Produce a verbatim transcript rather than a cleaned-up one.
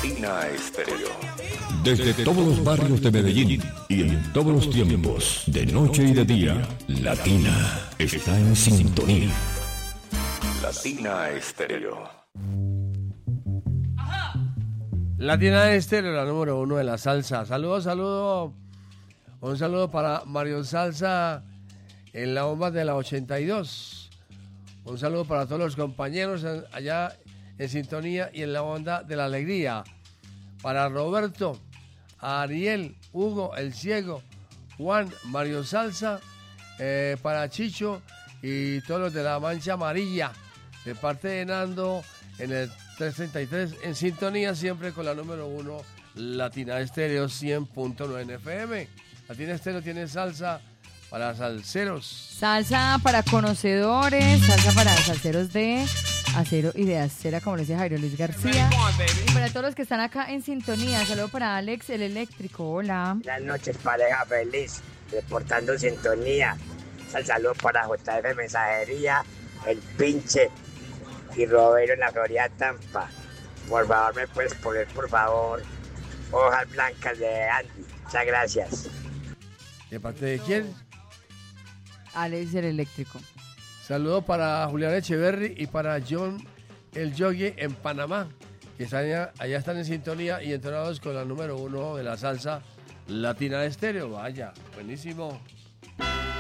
Latina Estéreo. Desde todos los barrios de Medellín y en todos los tiempos, de noche y de día, Latina está en sintonía. Latina Estéreo. Latina Estéreo, la número uno de la salsa. Saludos, saludos. Un saludo para Mario Salsa en la bomba de la ochenta y dos. Un saludo para todos los compañeros en, allá en sintonía y en la onda de la alegría. Para Roberto, Ariel, Hugo, El Ciego, Juan, Mario Salsa, eh, para Chicho y todos los de la Mancha Amarilla. De parte de Nando en el trescientos treinta y tres, en sintonía siempre con la número uno, Latina Estéreo cien punto nueve F M. Latina Estéreo tiene salsa para salseros. Salsa para conocedores, salsa para salseros de acero y de acera, como le decía Jairo Luis García. Y para todos los que están acá en sintonía, saludo para Alex, el eléctrico, hola. Buenas noches, pareja feliz, reportando sintonía. Saludo para J F Mensajería, el pinche y Roberto en la Florida Tampa. Por favor, me puedes poner, por favor, hojas blancas de Andy. Muchas gracias. ¿De parte de quién? Alex, el eléctrico. Saludos para Julián Echeverry y para John el Yogi en Panamá, que están allá, allá están en sintonía y entonados con la número uno de la salsa Latina Estéreo. Vaya, buenísimo.